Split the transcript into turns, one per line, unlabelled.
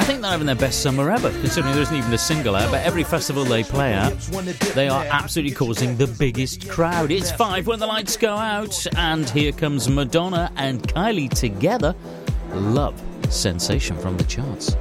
I think they're having their best summer ever, considering there isn't even a single out, but every festival they play at, they are absolutely causing the biggest crowd. It's 5 when the lights go out, and here comes Madonna and Kylie together. Love Sensation from the charts.